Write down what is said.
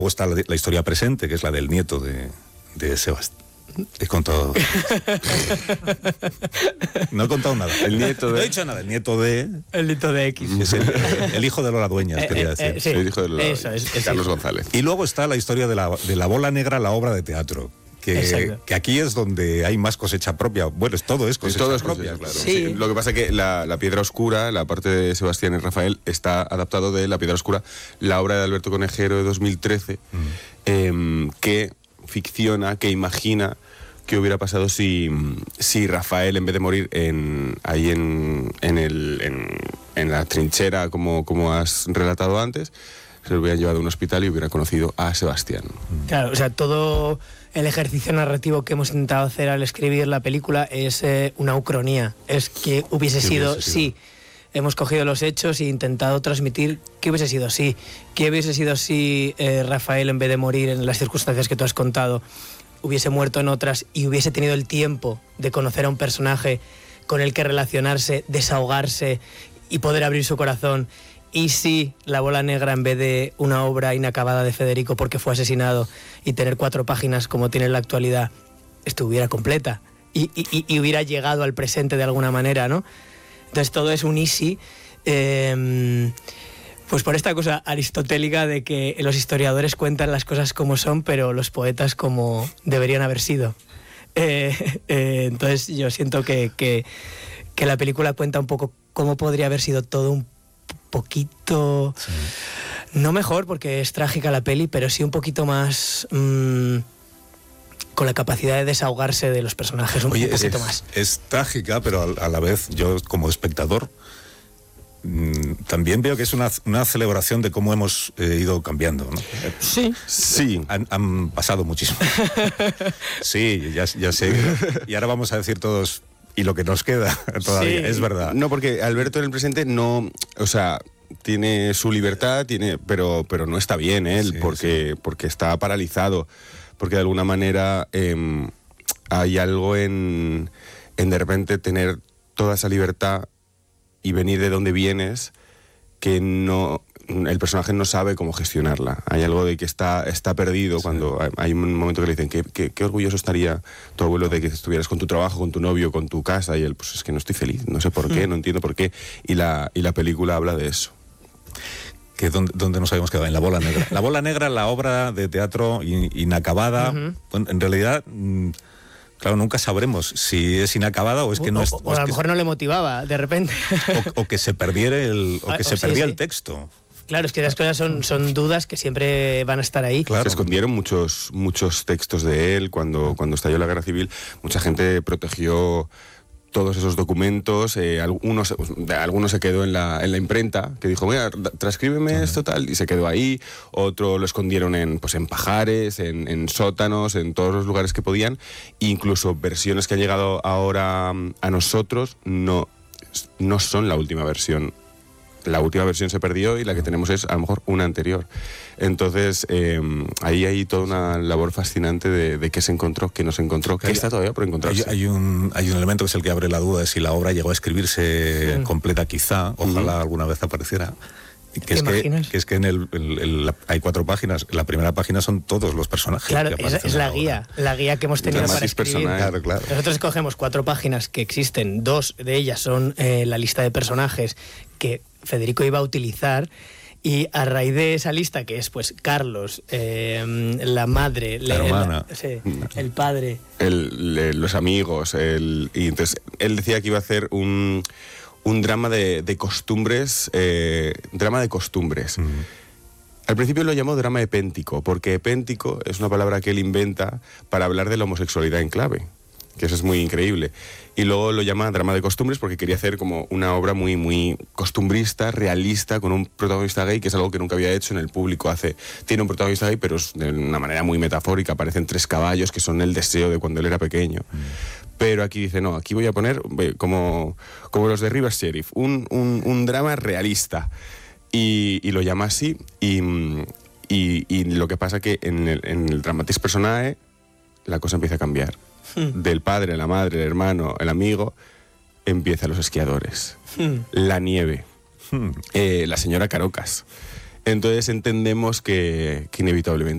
O está la historia presente, que es la del nieto de Sebastián. He contado. No he contado nada. El nieto de... No he dicho nada. El nieto de... El nieto de X. Es el hijo de Lola Dueñas, quería decir. Sí, el hijo de Lola, eso es, Carlos González. Y luego está la historia de la bola negra, la obra de teatro. Que aquí es donde hay más cosecha propia. Bueno, todo es cosecha propia. Claro. Sí. Sí, lo que pasa es que la Piedra Oscura, la parte de Sebastián y Rafael, está adaptado de La Piedra Oscura, la obra de Alberto Conejero de 2013, que ficciona, que imagina qué hubiera pasado si Rafael, en vez de morir ahí en la trinchera, como has relatado antes, se lo hubieran llevado a un hospital y hubiera conocido a Sebastián. Claro, o sea, todo el ejercicio narrativo que hemos intentado hacer al escribir la película es una ucronía. Es que hubiese sido, sí. Hemos cogido los hechos e intentado transmitir qué hubiese sido si. ¿Qué hubiese sido si Rafael, en vez de morir en las circunstancias que tú has contado, hubiese muerto en otras y hubiese tenido el tiempo de conocer a un personaje con el que relacionarse, desahogarse y poder abrir su corazón? Y si La bola negra, en vez de una obra inacabada de Federico porque fue asesinado y tener 4 páginas como tiene en la actualidad, estuviera completa y hubiera llegado al presente de alguna manera, ¿no? Entonces todo es un easy, pues por esta cosa aristotélica de que los historiadores cuentan las cosas como son, pero los poetas como deberían haber sido. Entonces yo siento que la película cuenta un poco cómo podría haber sido todo un poquito... Sí. No mejor, porque es trágica la peli, pero sí un poquito más... con la capacidad de desahogarse de los personajes un poquito más. Es trágica, pero a la vez yo como espectador también veo que es una celebración de cómo hemos ido cambiando, ¿no? Sí. Han pasado muchísimo. Sí, ya sé. Y ahora vamos a decir todos... Y lo que nos queda todavía, es verdad. No, porque Alberto en el presente no... O sea, tiene su libertad, pero no está bien él, porque está paralizado. Porque de alguna manera hay algo en de repente tener toda esa libertad y venir de donde vienes que el personaje no sabe cómo gestionarla. Hay algo de que está perdido. Sí. Cuando hay un momento que le dicen qué orgulloso estaría tu abuelo de que estuvieras con tu trabajo, con tu novio, con tu casa, y él, pues es que no estoy feliz, no sé por qué, no entiendo por qué. Y la película habla de eso. ¿Dónde nos habíamos quedado? En La bola negra. La bola negra, la obra de teatro inacabada. Bueno, en realidad, claro, nunca sabremos si es inacabada o es que no es... O a lo mejor no le motivaba, de repente. O que se perdiera el texto. Claro, es que las cosas son dudas que siempre van a estar ahí. Claro. Se escondieron muchos textos de él cuando estalló la guerra civil. Mucha gente protegió todos esos documentos, algunos se quedó en la imprenta, que dijo, mira, transcríbeme esto tal, y se quedó ahí. Otro lo escondieron en pajares, en sótanos, en todos los lugares que podían. Incluso versiones que han llegado ahora a nosotros no son la última versión. La última versión se perdió y la que tenemos es a lo mejor una anterior. Entonces, ahí hay toda una labor fascinante de qué se encontró, qué no se encontró, qué está todavía por encontrarse. Hay un elemento que es el que abre la duda de si la obra llegó a escribirse completa, quizá, ojalá alguna vez apareciera. Que es que hay 4 páginas. La primera página son todos los personajes. Claro, es la guía que hemos tenido para escribir. Claro. Nosotros escogemos 4 páginas que existen, 2 de ellas son la lista de personajes que Federico iba a utilizar, y a raíz de esa lista, que es pues Carlos, la madre, la hermana, el padre, los amigos, y entonces él decía que iba a hacer un drama de costumbres, Al principio lo llamó drama epéntico, porque epéntico es una palabra que él inventa para hablar de la homosexualidad en clave, que eso es muy increíble. Y luego lo llama drama de costumbres porque quería hacer como una obra muy, muy costumbrista, realista, con un protagonista gay, que es algo que nunca había hecho en el público. Tiene un protagonista gay, pero es de una manera muy metafórica. Aparecen 3 caballos que son el deseo de cuando él era pequeño. Pero aquí dice, no, aquí voy a poner como los de Rivers Sheriff, un drama realista. Y lo llama así. Y lo que pasa que en el dramatis personae la cosa empieza a cambiar. Del padre, la madre, el hermano, el amigo, empiezan los esquiadores, la nieve, la señora Carocas. Entonces entendemos que inevitablemente